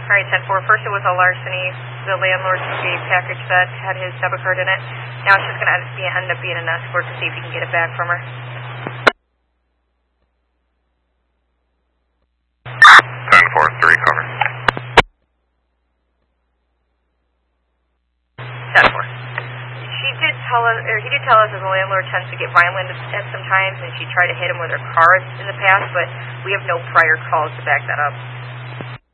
All right, 10-4. First it was a larceny. The landlord took a package that had his debit card in it. Now it's just going to end up being an escort to see if you can get it back from her. 10-4, 3, cover. 10-4. He did tell us that the landlord tends to get violent at some times, and she tried to hit him with her car in the past, but we have no prior calls to back that up.